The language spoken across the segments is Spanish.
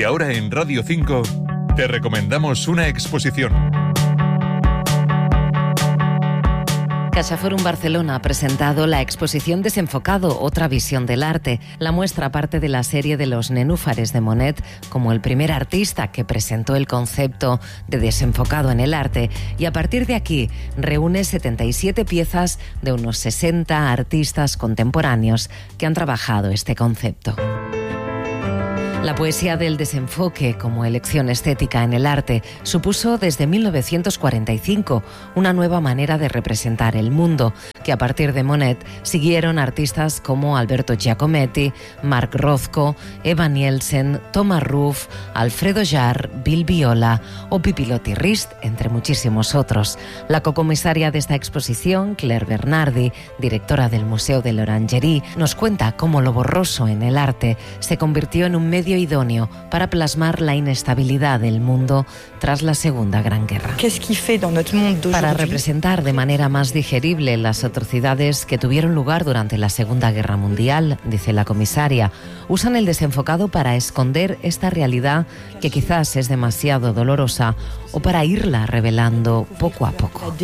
Y ahora en Radio 5 te recomendamos una exposición. CaixaForum Barcelona ha presentado la exposición Desenfocado, otra visión del arte. La muestra parte de la serie de los nenúfares de Monet como el primer artista que presentó el concepto de desenfocado en el arte, y a partir de aquí reúne 77 piezas de unos 60 artistas contemporáneos que han trabajado este concepto. La poesía del desenfoque como elección estética en el arte supuso desde 1945 una nueva manera de representar el mundo, que a partir de Monet siguieron artistas como Alberto Giacometti, Mark Rothko, Eva Nielsen, Thomas Ruff, Alfredo Jarre, Bill Viola o Pipilotti Rist, entre muchísimos otros. La cocomisaria de esta exposición, Claire Bernardi, directora del Museo de l'Orangerie, nos cuenta cómo lo borroso en el arte se convirtió en un medio idóneo para plasmar la inestabilidad del mundo tras la Segunda Gran Guerra. Para representar de manera más digerible las atrocidades que tuvieron lugar durante la Segunda Guerra Mundial, dice la comisaria, usan el desenfocado para esconder esta realidad que quizás es demasiado dolorosa o para irla revelando poco a poco.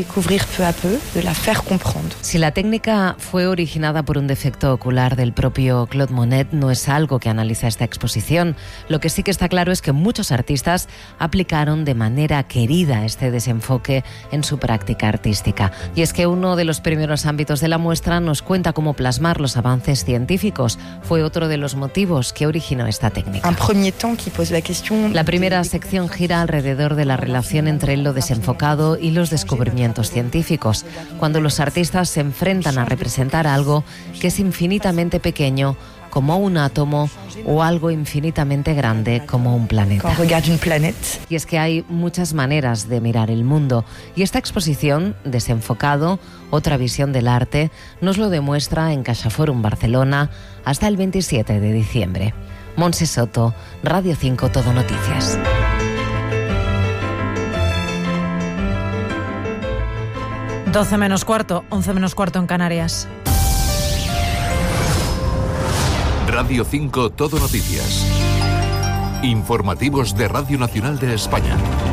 Si la técnica fue originada por un defecto ocular del propio Claude Monet, no es algo que analiza esta exposición. Lo que sí que está claro es que muchos artistas aplicaron de manera querida este desenfoque en su práctica artística. Y es que uno de los primeros ámbitos de la muestra nos cuenta cómo plasmar los avances científicos. Fue otro de los motivos que originó esta técnica. La primera sección gira alrededor de la relación entre lo desenfocado y los descubrimientos científicos, cuando los artistas se enfrentan a representar algo que es infinitamente pequeño, como un átomo, o algo infinitamente grande como un planeta. Y es que hay muchas maneras de mirar el mundo, y esta exposición, Desenfocado, otra visión del arte, nos lo demuestra en CaixaForum Barcelona hasta el 27 de diciembre. Montse Soto, Radio 5 Todo Noticias. Doce menos cuarto, 11 menos cuarto en Canarias. Radio 5 Todo Noticias. Informativos de Radio Nacional de España.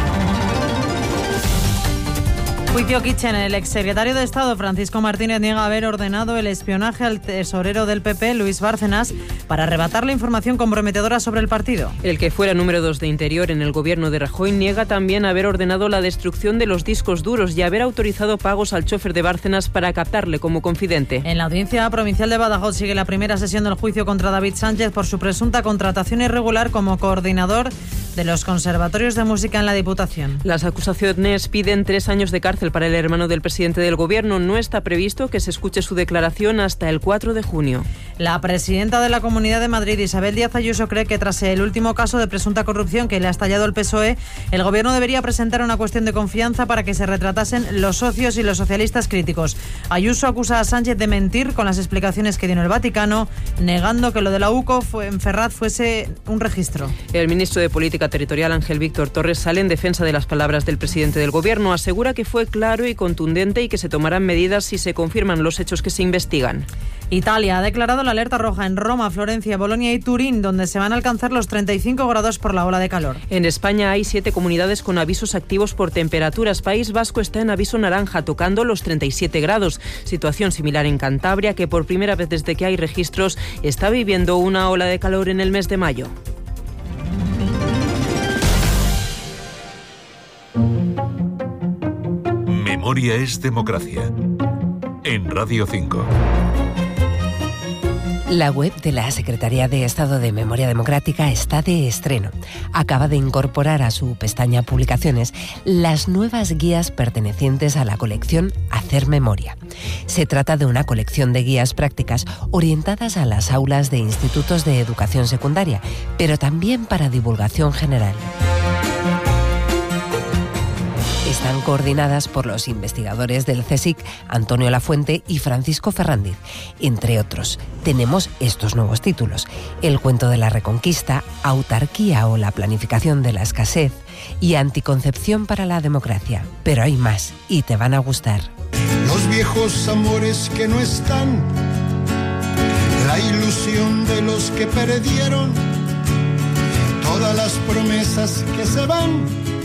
Juicio Kitchen. El exsecretario de Estado Francisco Martínez niega haber ordenado el espionaje al tesorero del PP, Luis Bárcenas, para arrebatar la información comprometedora sobre el partido. El que fuera número 2 de Interior en el gobierno de Rajoy niega también haber ordenado la destrucción de los discos duros y haber autorizado pagos al chofer de Bárcenas para captarle como confidente. En la Audiencia Provincial de Badajoz sigue la primera sesión del juicio contra David Sánchez por su presunta contratación irregular como coordinador de los conservatorios de música en la Diputación. Las acusaciones piden 3 años de cárcel para el hermano del presidente del gobierno. No está previsto que se escuche su declaración hasta el 4 de junio. La presidenta de la Comunidad de Madrid, Isabel Díaz Ayuso, cree que tras el último caso de presunta corrupción que le ha estallado el PSOE, el gobierno debería presentar una cuestión de confianza para que se retratasen los socios y los socialistas críticos. Ayuso acusa a Sánchez de mentir con las explicaciones que dio en el Vaticano, negando que lo de la UCO en Ferraz fuese un registro. El ministro de Política Territorial, Ángel Víctor Torres, sale en defensa de las palabras del presidente del gobierno. Asegura que fue claro y contundente y que se tomarán medidas si se confirman los hechos que se investigan. Italia ha declarado la alerta roja en Roma, Florencia, Bolonia y Turín, donde se van a alcanzar los 35 grados por la ola de calor. En España hay 7 comunidades con avisos activos por temperaturas. País Vasco está en aviso naranja, tocando los 37 grados. Situación similar en Cantabria, que por primera vez desde que hay registros está viviendo una ola de calor en el mes de mayo. Memoria es democracia. En Radio 5. La web de la Secretaría de Estado de Memoria Democrática está de estreno. Acaba de incorporar a su pestaña Publicaciones las nuevas guías pertenecientes a la colección Hacer Memoria. Se trata de una colección de guías prácticas orientadas a las aulas de institutos de educación secundaria, pero también para divulgación general. Están coordinadas por los investigadores del CSIC, Antonio Lafuente y Francisco Ferrandiz. Entre otros, tenemos estos nuevos títulos: El cuento de la Reconquista, Autarquía o la planificación de la escasez y Anticoncepción para la democracia. Pero hay más y te van a gustar. Los viejos amores que no están, la ilusión de los que perdieron, toda todas las promesas que se van.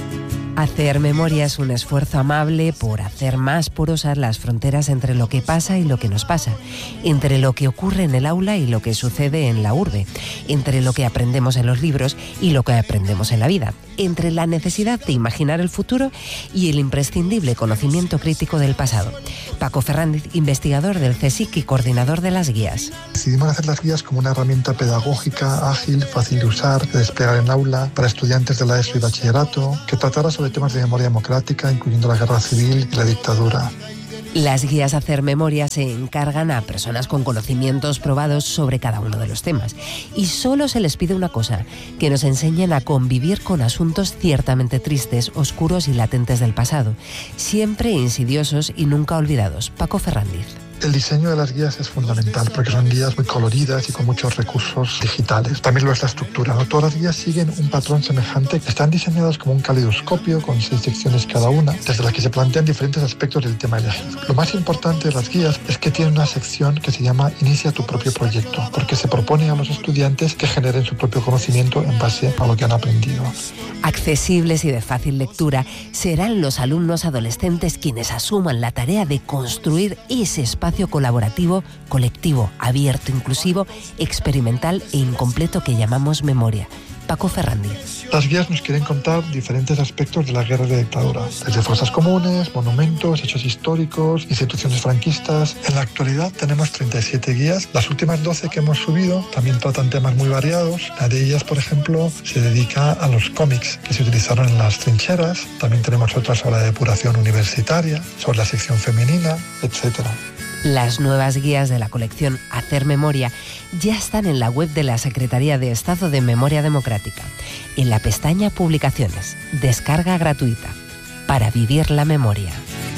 Hacer memoria es un esfuerzo amable por hacer más porosas las fronteras entre lo que pasa y lo que nos pasa, entre lo que ocurre en el aula y lo que sucede en la urbe, entre lo que aprendemos en los libros y lo que aprendemos en la vida, entre la necesidad de imaginar el futuro y el imprescindible conocimiento crítico del pasado. Paco Ferrandiz, investigador del CSIC y coordinador de las guías. Decidimos hacer las guías como una herramienta pedagógica, ágil, fácil de usar, de desplegar en aula, para estudiantes de la ESO y bachillerato, que tratara sobre temas de memoria democrática, incluyendo la guerra civil y la dictadura. Las guías Hacer Memoria se encargan a personas con conocimientos probados sobre cada uno de los temas. Y solo se les pide una cosa, que nos enseñen a convivir con asuntos ciertamente tristes, oscuros y latentes del pasado, siempre insidiosos y nunca olvidados. Paco Ferrandiz. El diseño de las guías es fundamental porque son guías muy coloridas y con muchos recursos digitales. También lo es la estructura, ¿no? Todas las guías siguen un patrón semejante. Están diseñadas como un caleidoscopio con 6 secciones cada una, desde las que se plantean diferentes aspectos del tema elegido. Lo más importante de las guías es que tienen una sección que se llama Inicia tu propio proyecto, porque se propone a los estudiantes que generen su propio conocimiento en base a lo que han aprendido. Accesibles y de fácil lectura, serán los alumnos adolescentes quienes asuman la tarea de construir ese espacio colaborativo, colectivo, abierto, inclusivo, experimental e incompleto que llamamos memoria. Paco Ferrandiz. Las guías nos quieren contar diferentes aspectos de la guerra de dictadura, desde fosas comunes, monumentos, hechos históricos, instituciones franquistas. En la actualidad tenemos 37 guías. Las últimas 12 que hemos subido también tratan temas muy variados. Una de ellas, por ejemplo, se dedica a los cómics que se utilizaron en las trincheras. También tenemos otras sobre la depuración universitaria, sobre la sección femenina, etc. Las nuevas guías de la colección Hacer Memoria ya están en la web de la Secretaría de Estado de Memoria Democrática, en la pestaña Publicaciones, descarga gratuita, para vivir la memoria.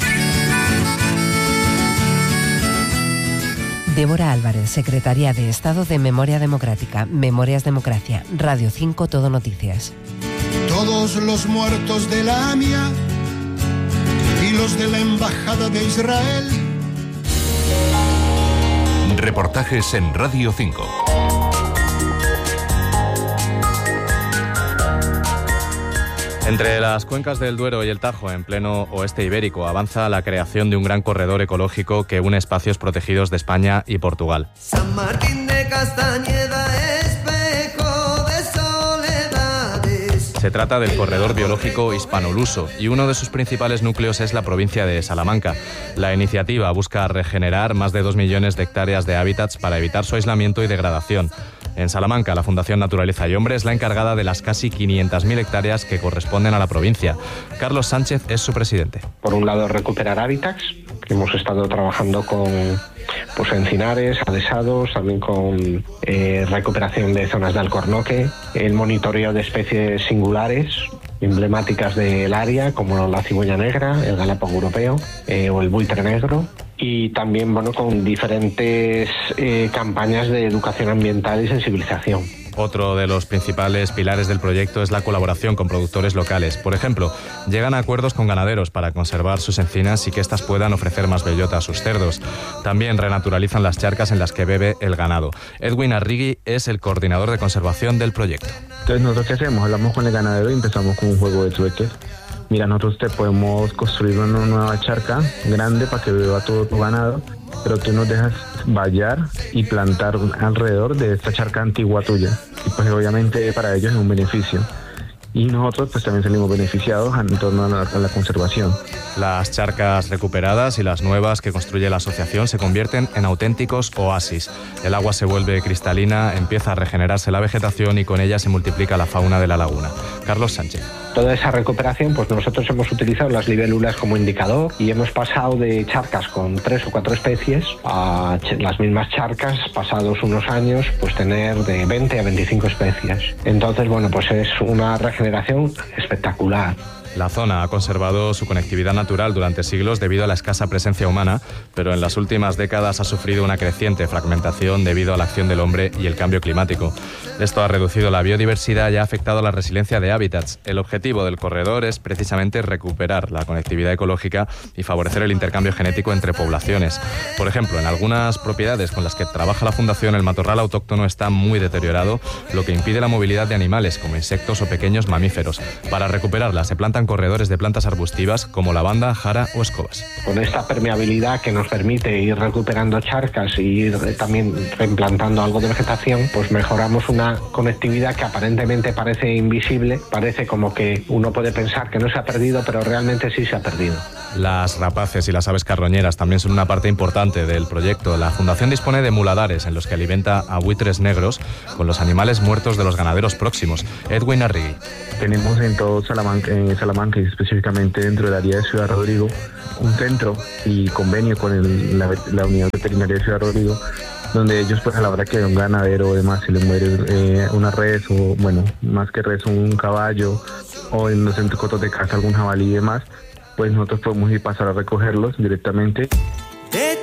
Débora Álvarez, Secretaría de Estado de Memoria Democrática, Memorias Democracia, Radio 5 Todo Noticias. Todos los muertos de la AMIA y los de la Embajada de Israel. Reportajes en Radio 5. Entre las cuencas del Duero y el Tajo, en pleno oeste ibérico, avanza la creación de un gran corredor ecológico que une espacios protegidos de España y Portugal. San Martín de Castañeda, espejo de soledades. Se trata del corredor biológico hispanoluso y uno de sus principales núcleos es la provincia de Salamanca. La iniciativa busca regenerar más de 2 millones de hectáreas de hábitats para evitar su aislamiento y degradación. En Salamanca, la Fundación Naturaleza y Hombre es la encargada de las casi 500.000 hectáreas que corresponden a la provincia. Carlos Sánchez es su presidente. Por un lado, recuperar hábitats, que hemos estado trabajando con encinares, adhesados, también con recuperación de zonas de alcornoque, el monitoreo de especies singulares emblemáticas del área, como la cigüeña negra, el galápago europeo o el buitre negro. Y también con diferentes campañas de educación ambiental y sensibilización. Otro de los principales pilares del proyecto es la colaboración con productores locales. Por ejemplo, llegan a acuerdos con ganaderos para conservar sus encinas y que éstas puedan ofrecer más bellota a sus cerdos. También renaturalizan las charcas en las que bebe el ganado. Edwin Arrigui es el coordinador de conservación del proyecto. Entonces, ¿nosotros qué hacemos? Hablamos con el ganadero y empezamos con un juego de trueques. Mira, nosotros te podemos construir una nueva charca grande para que beba todo tu ganado, pero tú nos dejas vallar y plantar alrededor de esta charca antigua tuya. Y pues obviamente para ellos es un beneficio. Y nosotros pues también salimos beneficiados en torno a la conservación. Las charcas recuperadas y las nuevas que construye la asociación se convierten en auténticos oasis. El agua se vuelve cristalina, empieza a regenerarse la vegetación y con ella se multiplica la fauna de la laguna. Carlos Sánchez. Toda esa recuperación, pues nosotros hemos utilizado las libélulas como indicador y hemos pasado de charcas con 3 o 4 especies a las mismas charcas, pasados unos años, pues tener de 20 a 25 especies. Entonces, pues es una regeneración espectacular. La zona ha conservado su conectividad natural durante siglos debido a la escasa presencia humana, pero en las últimas décadas ha sufrido una creciente fragmentación debido a la acción del hombre y el cambio climático. Esto ha reducido la biodiversidad y ha afectado la resiliencia de hábitats. El objetivo del corredor es precisamente recuperar la conectividad ecológica y favorecer el intercambio genético entre poblaciones. Por ejemplo, en algunas propiedades con las que trabaja la Fundación, el matorral autóctono está muy deteriorado, lo que impide la movilidad de animales como insectos o pequeños mamíferos. Para recuperarla se plantan corredores de plantas arbustivas como lavanda, jara o escobas. Con esta permeabilidad que nos permite ir recuperando charcas y ir también reimplantando algo de vegetación, pues mejoramos una conectividad que aparentemente parece invisible, parece como que uno puede pensar que no se ha perdido, pero realmente sí se ha perdido. Las rapaces y las aves carroñeras también son una parte importante del proyecto. La Fundación dispone de muladares en los que alimenta a buitres negros con los animales muertos de los ganaderos próximos. Edwin Arrigui. Tenemos en todo Salamanca y específicamente dentro del área de Ciudad Rodrigo, un centro y convenio con la unidad veterinaria de Ciudad Rodrigo, donde ellos, pues a la hora que un ganadero o demás se le muere una res o, bueno, más que res, un caballo, o en los centros cotos de caza algún jabalí y demás, pues nosotros podemos ir pasar a recogerlos directamente.